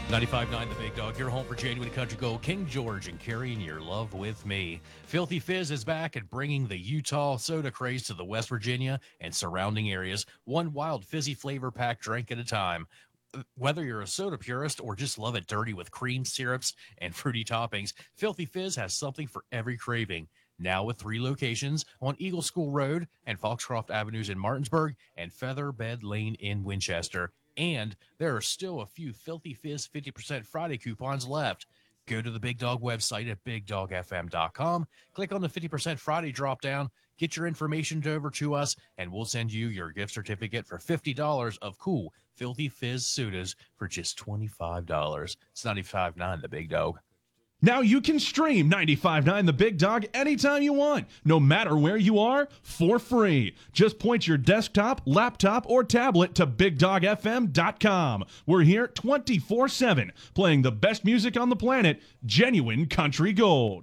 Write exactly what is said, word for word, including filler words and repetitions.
ninety-five point nine The Big Dog, your home for genuine country gold. King George and carrying your love with me. Filthy Fizz is back at bringing the Utah soda craze to the West Virginia and surrounding areas, one wild fizzy flavor packed drink at a time. Whether you're a soda purist or just love it dirty with cream, syrups, and fruity toppings, Filthy Fizz has something for every craving. Now with three locations on Eagle School Road and Foxcroft Avenues in Martinsburg and Featherbed Lane in Winchester. And there are still a few Filthy Fizz fifty percent Friday coupons left. Go to the Big Dog website at big dog f m dot com, click on the fifty percent Friday drop down, get your information over to us, and we'll send you your gift certificate for fifty dollars of cool Filthy Fizz sodas for just twenty-five dollars. It's ninety-five point nine The Big Dog. Now you can stream ninety-five point nine The Big Dog anytime you want, no matter where you are, for free. Just point your desktop, laptop, or tablet to big dog f m dot com. We're here twenty-four seven, playing the best music on the planet, genuine country gold.